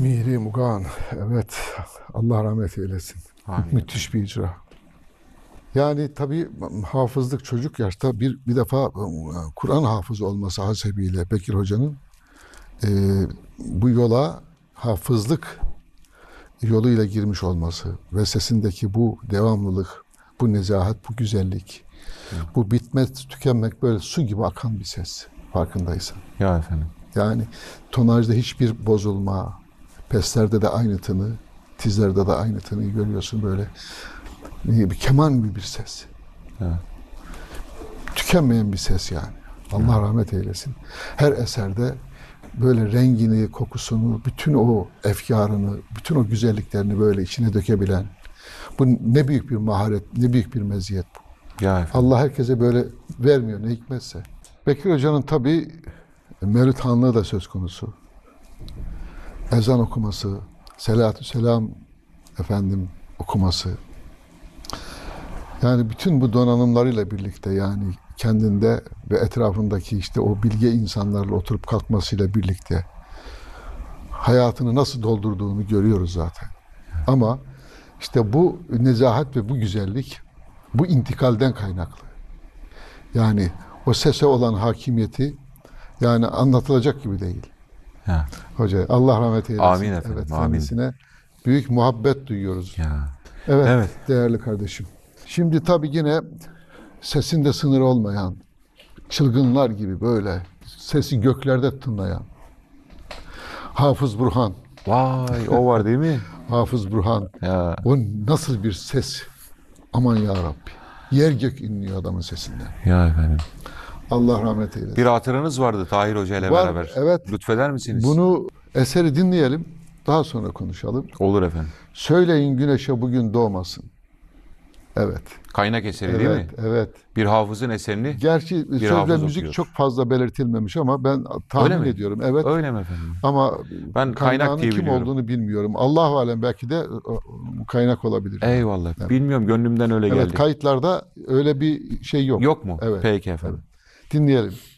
Miri Mugan, evet, Allah rahmet eylesin. Amin. Müthiş bir icra. Yani tabii hafızlık çocuk yaşta bir defa Kur'an hafızı olması hasebiyle Bekir Hoca'nın e, bu yola hafızlık yoluyla girmiş olması ve sesindeki bu devamlılık, bu nezahat, bu güzellik, bu bitmez tükenmek böyle su gibi akan bir ses farkındaysan. Ya efendim. Yani tonajda hiçbir bozulma, peslerde de aynı tını, tizlerde de aynı tını görüyorsun böyle. Bir keman gibi bir ses. Evet. Tükenmeyen bir ses yani. Allah rahmet eylesin. Her eserde böyle rengini, kokusunu, bütün o efkarını, bütün o güzelliklerini böyle içine dökebilen, bu ne büyük bir maharet, ne büyük bir meziyet bu. Ya efendim. Allah herkese böyle vermiyor ne hikmetse. Bekir Hoca'nın tabii Mevlid Hanlığı da söz konusu. Ezan okuması, selatü selam efendim okuması. Yani bütün bu donanımlarıyla birlikte yani kendinde ve etrafındaki işte o bilge insanlarla oturup kalkmasıyla birlikte hayatını nasıl doldurduğunu görüyoruz zaten. Ama işte bu nezahat ve bu güzellik bu intikalden kaynaklı. Yani o sese olan hakimiyeti yani anlatılacak gibi değil. Ya. Hoca Allah rahmet eylesin. Amin efendim, Evet, amin. kendisine büyük muhabbet duyuyoruz. Ya. Evet, Evet. değerli kardeşim. Şimdi tabii yine sesinde sınır olmayan, çılgınlar gibi böyle sesi göklerde tınlayan Hafız Burhan. Vay, o var değil mi? Hafız Burhan. Ya. O nasıl bir ses? Aman ya Rabbi. Yer gök inliyor adamın sesinden. Ya efendim. Allah rahmet eylesin. Bir hatıranız vardı Tahir Hoca ile Var, beraber. evet. Lütfeder misiniz? Bunu eseri dinleyelim. Daha sonra konuşalım. Olur efendim. Söyleyin güneşe bugün doğmasın. Evet. Kaynak eseri değil mi? Evet. Bir hafızın eserini. Gerçi Bir söz ve hafız müzik okuyor. çok fazla belirtilmemiş ama ben Öyle tahmin mi? ediyorum. Evet. Öyle mi efendim? Ama Ben kaynak kaynağının diye kim biliyorum. olduğunu bilmiyorum. Allahu alem belki de bu kaynak olabilir. Eyvallah. Evet. Bilmiyorum, gönlümden öyle Evet, geldi. kayıtlarda öyle bir şey yok. Yok mu? Evet. Peki efendim. Dinleyelim.